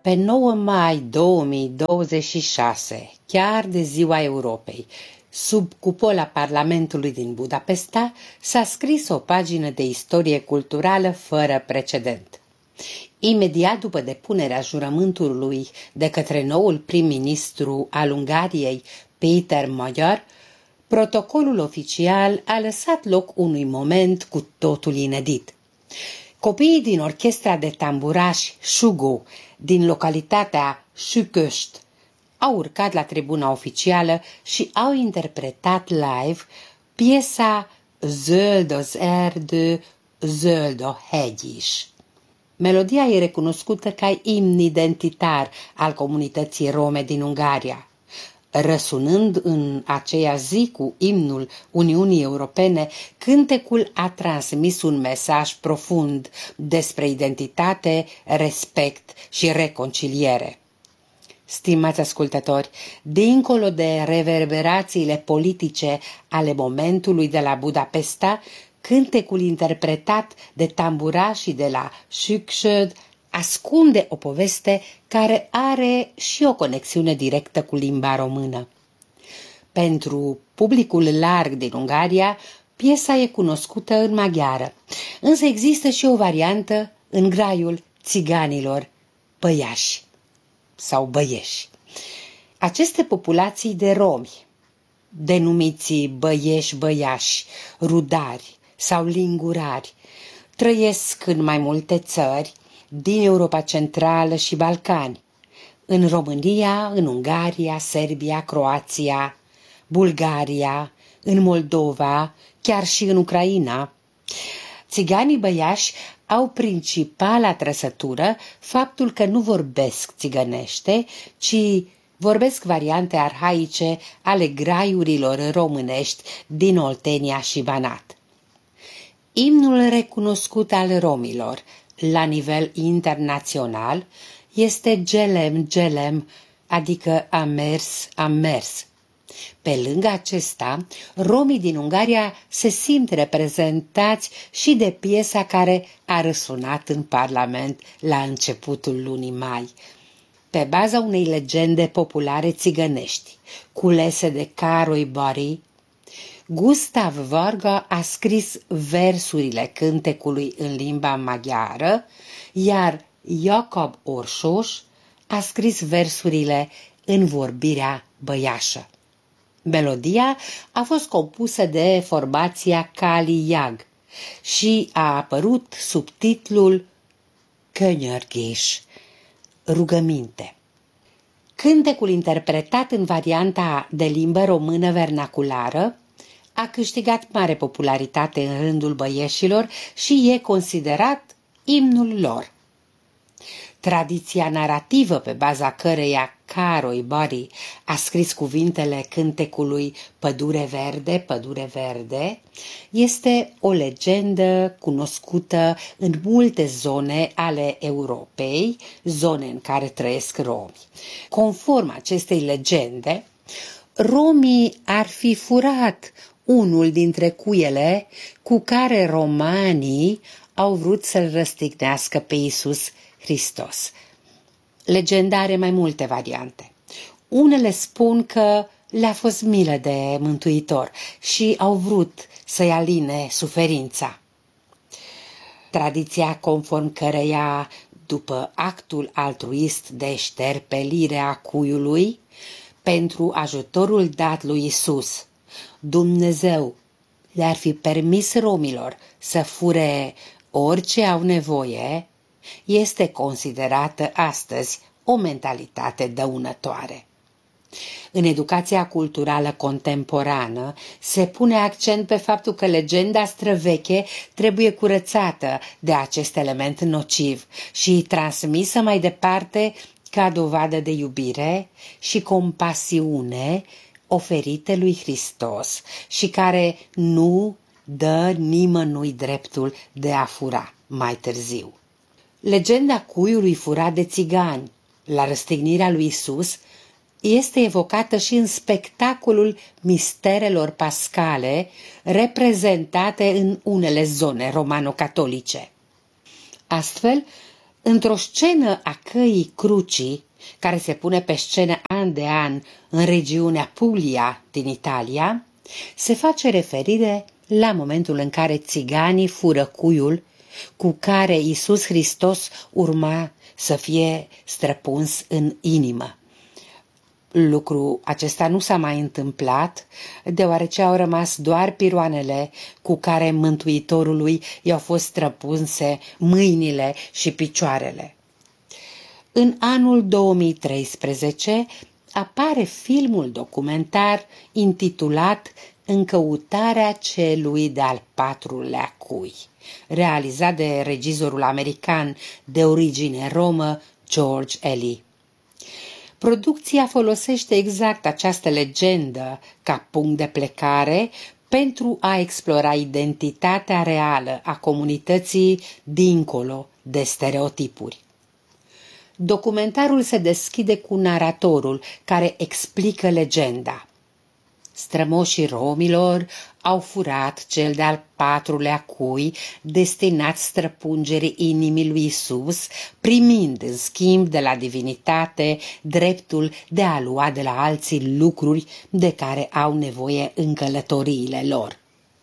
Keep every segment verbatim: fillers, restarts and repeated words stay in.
Pe nouă mai două mii douăzeci și șase, chiar de Ziua Europei, sub cupola Parlamentului din Budapesta, s-a scris o pagină de istorie culturală fără precedent. Imediat după depunerea jurământului de către noul prim-ministru al Ungariei, Péter Magyar, protocolul oficial a lăsat loc unui moment cu totul inedit. Copiii din orchestra de tamburași Sugó din localitatea Szűköst au urcat la tribuna oficială și au interpretat live piesa Zöld az erdő, zöld a hegy is. Melodia e recunoscută ca imn identitar al comunității rome din Ungaria. Răsunând în aceea zi cu imnul Uniunii Europene, cântecul a transmis un mesaj profund despre identitate, respect și reconciliere. Stimați ascultători, dincolo de reverberațiile politice ale momentului de la Budapesta, cântecul interpretat de tamburașii de la Szűkköd ascunde o poveste care are și o conexiune directă cu limba română. Pentru publicul larg din Ungaria, piesa e cunoscută în maghiară, însă există și o variantă în graiul țiganilor băiași sau băieși. Aceste populații de romi, denumiți băieși băiași, rudari sau lingurari, trăiesc în mai multe țări din Europa Centrală și Balcani, în România, în Ungaria, Serbia, Croația, Bulgaria, în Moldova, chiar și în Ucraina. Țiganii băiași au principala trăsătură faptul că nu vorbesc țigănește, ci vorbesc variante arhaice ale graiurilor românești din Oltenia și Banat. Imnul recunoscut al romilor la nivel internațional este Gelem Gelem, adică am mers, am mers. Pe lângă acesta, romii din Ungaria se simt reprezentați și de piesa care a răsunat în Parlament la începutul lunii mai, pe baza unei legende populare țigănești, culese de Károly Bari. Gustav Varga a scris versurile cântecului în limba maghiară, iar Jakab Orsós a scris versurile în vorbirea băiașă. Melodia a fost compusă de formația Kali Jag și a apărut sub titlul Könyörgés, rugăminte. Cântecul interpretat în varianta de limbă română vernaculară a câștigat mare popularitate în rândul băieșilor și e considerat imnul lor. Tradiția narrativă pe baza căreia Károly Bari a scris cuvintele cântecului Pădure verde, pădure verde este o legendă cunoscută în multe zone ale Europei, zone în care trăiesc romi. Conform acestei legende, romii ar fi furat unul dintre cuiele cu care romanii au vrut să-l răstignească pe Iisus Hristos. Legenda are mai multe variante. Unele spun că le-a fost milă de Mântuitor și au vrut să-i aline suferința. Tradiția conform căreia, după actul altruist de șterpelire a cuiului, pentru ajutorul dat lui Iisus, Dumnezeu le-ar fi permis romilor să fure orice au nevoie, este considerată astăzi o mentalitate dăunătoare. În educația culturală contemporană se pune accent pe faptul că legenda străveche trebuie curățată de acest element nociv și transmisă mai departe ca dovadă de iubire și compasiune oferite lui Hristos și care nu dă nimănui dreptul de a fura mai târziu. Legenda cuiului furat de țigani la răstignirea lui Iisus este evocată și în spectacolul misterelor pascale reprezentate în unele zone romano-catolice. Astfel, Într-o scenă a Căii Crucii, care se pune pe scenă an de an în regiunea Puglia din Italia, se face referire la momentul în care țiganii fură cuiul cu care Iisus Hristos urma să fie străpuns în inimă. Lucru acesta nu s-a mai întâmplat, deoarece au rămas doar piroanele cu care Mântuitorului i-au fost străpunse mâinile și picioarele. În anul două mii treisprezece apare filmul documentar intitulat În căutarea celui de-al patrulea cui, realizat de regizorul american de origine romă George Eli. Producția folosește exact această legendă ca punct de plecare pentru a explora identitatea reală a comunității dincolo de stereotipuri. Documentarul se deschide cu naratorul care explică legenda. Strămoșii romilor au furat cel de-al patrulea cui destinat străpungerii inimii lui Iisus, primind în schimb de la divinitate dreptul de a lua de la alții lucruri de care au nevoie în călătoriile lor.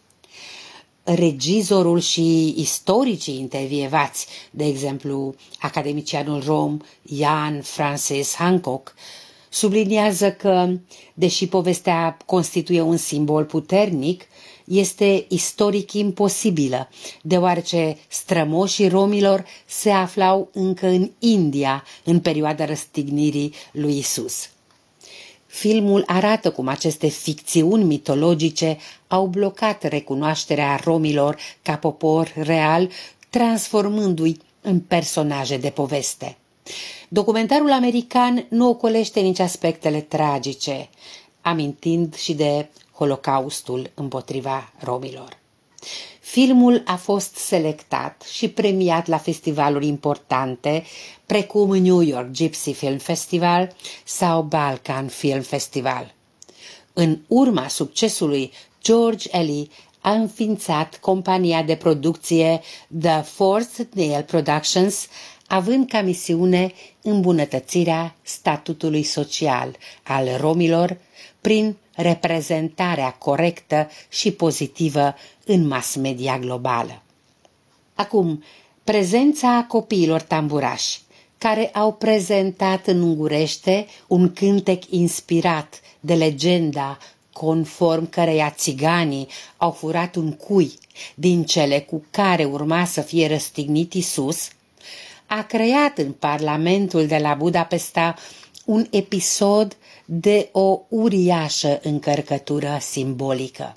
Regizorul și istoricii intervievați, de exemplu academicianul rom Jan Francis Hancock, subliniază că, deși povestea constituie un simbol puternic, este istoric imposibilă, deoarece strămoșii romilor se aflau încă în India în perioada răstignirii lui Isus. Filmul arată cum aceste ficțiuni mitologice au blocat recunoașterea romilor ca popor real, transformându-i în personaje de poveste. Documentarul american nu ocolește nici aspectele tragice, amintind și de Holocaustul împotriva romilor. Filmul a fost selectat și premiat la festivaluri importante, precum New York Gypsy Film Festival sau Balkan Film Festival. În urma succesului, George Eli a înființat compania de producție The Fourth Nail Productions, având ca misiune îmbunătățirea statutului social al romilor prin reprezentarea corectă și pozitivă în mass media globală. Acum, prezența copiilor tamburași, care au prezentat în ungurește un cântec inspirat de legenda conform căreia țiganii au furat un cui din cele cu care urma să fie răstignit Isus, a creat în Parlamentul de la Budapesta un episod de o uriașă încărcătură simbolică.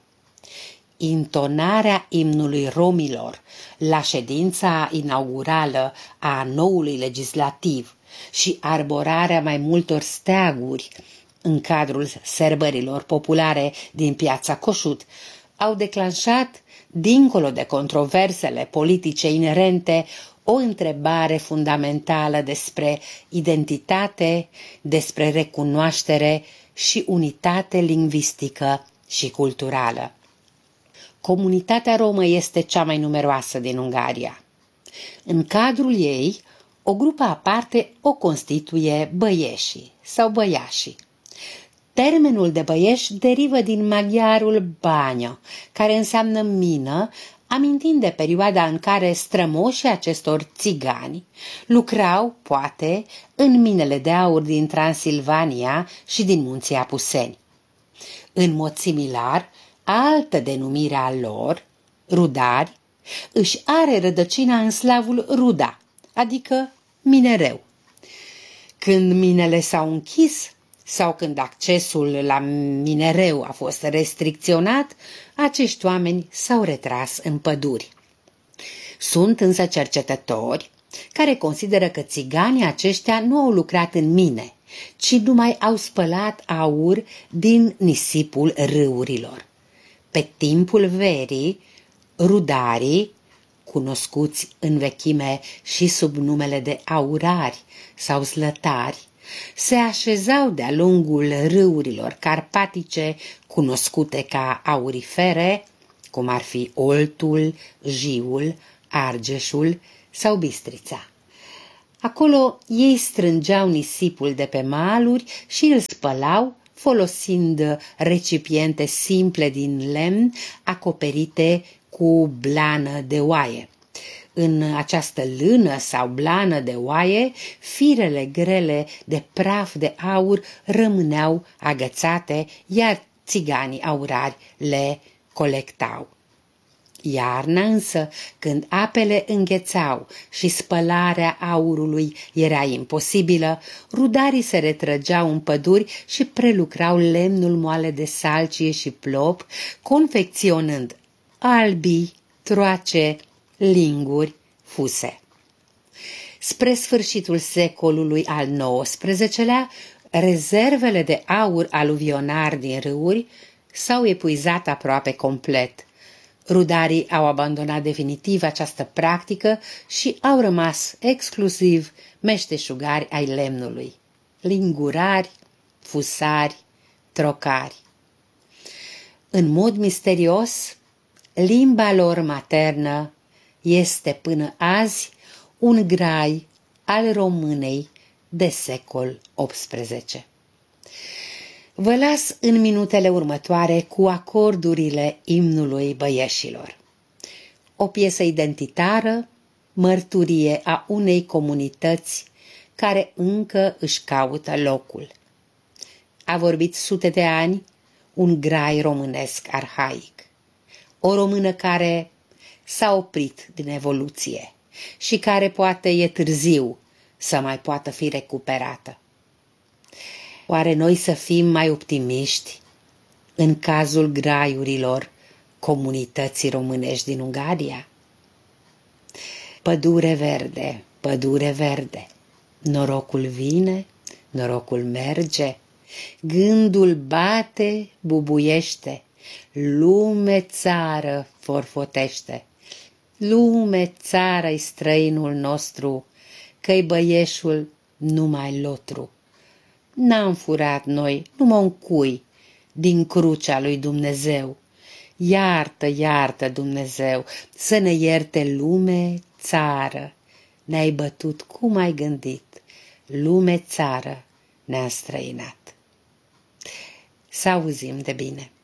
Intonarea imnului romilor la ședința inaugurală a noului legislativ și arborarea mai multor steaguri în cadrul sărbărilor populare din Piața Coșut au declanșat, dincolo de controversele politice inerente, o întrebare fundamentală despre identitate, despre recunoaștere și unitate lingvistică și culturală. Comunitatea romă este cea mai numeroasă din Ungaria. În cadrul ei, o grupă aparte o constituie băieșii sau băiașii. Termenul de băieși derivă din maghiarul banyo, care înseamnă mină, amintind de perioada în care strămoșii acestor țigani lucrau, poate, în minele de aur din Transilvania și din munții Apuseni. În mod similar, altă denumire a lor, rudari, își are rădăcina în slavul ruda, adică minereu. Când minele s-au închis sau când accesul la minereu a fost restricționat, acești oameni s-au retras în păduri. Sunt însă cercetători care consideră că țiganii aceștia nu au lucrat în mine, ci numai au spălat aur din nisipul râurilor. Pe timpul verii, rudarii, cunoscuți în vechime și sub numele de aurari sau slătari, se așezau de-a lungul râurilor carpatice cunoscute ca aurifere, cum ar fi Oltul, Jiul, Argeșul sau Bistrița. Acolo ei strângeau nisipul de pe maluri și îl spălau folosind recipiente simple din lemn acoperite cu blană de oaie. În această lână sau blană de oaie, firele grele de praf de aur rămâneau agățate, iar țiganii aurari le colectau. Iarna însă, când apele înghețau și spălarea aurului era imposibilă, rudarii se retrăgeau în păduri și prelucrau lemnul moale de salcie și plop, confecționând albii, troace, linguri, fuse. Spre sfârșitul secolului al nouăsprezecelea, rezervele de aur aluvionar din râuri s-au epuizat aproape complet. Rudarii au abandonat definitiv această practică și au rămas exclusiv meșteșugari ai lemnului, lingurari, fusari, trocari. În mod misterios, limba lor maternă este până azi un grai al românei de secol optsprezece. Vă las în minutele următoare cu acordurile imnului băieșilor. O piesă identitară, mărturie a unei comunități care încă își caută locul. A vorbit sute de ani un grai românesc arhaic. O română care s-a oprit din evoluție și care poate e târziu să mai poată fi recuperată. Oare noi să fim mai optimiști în cazul graiurilor comunității românești din Ungaria? Pădure verde, pădure verde, norocul vine, norocul merge, gândul bate, bubuiește, lume țară forfotește. Lume țară-i străinul nostru, că-i băieșul numai lotru. N-am furat noi numai un cui din crucea lui Dumnezeu. Iartă, iartă, Dumnezeu, să ne ierte lume, țară. Ne-ai bătut cum ai gândit, lume, țară, ne-a străinat. Să auzim de bine.